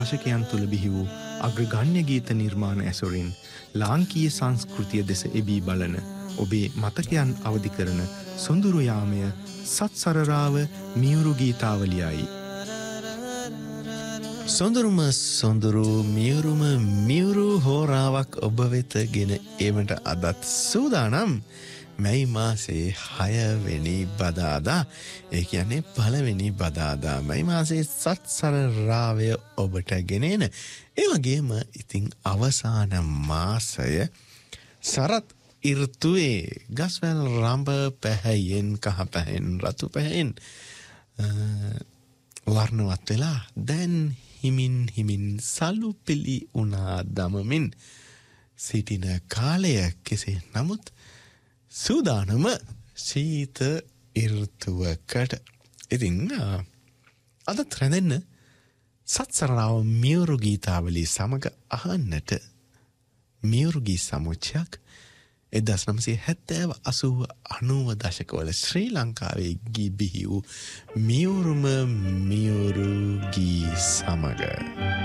දශකයන් තුළ බිහි වූ අග්‍රගණ්‍ය ගීත නිර්මාණ ඇසුරින් ලාංකීය සංස්කෘතිය දෙස එබී බලන ඔබේ මතකයන් අවදි කරන සොඳුරු යාමය සත්සරරාව මියුරු ගීතාවලියයි. සොඳුරුම සොඳුරු මියුරුම මියුරු හෝරාවක් ඔබ වෙත ගෙන ඒමට අදත් සූදානම්. මැයි මාසේ 6 වෙනි බදාදා, ඒ කියන්නේ පළවෙනි බදාදා මැයි මාසේ සත්සරරාවය ඔබට ගෙනෙන. ඒ වගේම ඉතින් අවසාන මාසය සරත් ඍතුවේ ගස්වැල් රඹ පැහැයෙන් කහ පැහැයෙන් රතු පැහැයෙන් වර්ණවත් වෙලා දැන් හිමින් හිමින් සලුපිලි උනා දමමින් සිටින කාලය. කෙසේ නමුත් සූදානම සීත ඍතුවකට. ඉතින් අදත් රැඳෙන්න සත්සරරාව මියුරු ගීතාවලිය සමග අහන්නට මියුරු ගී සමුච්චයක් 1970 80 90 දශකවල ශ්‍රී ලංකාවේ ගී බිහි වූ මියුරුම මියුරු ගී සමග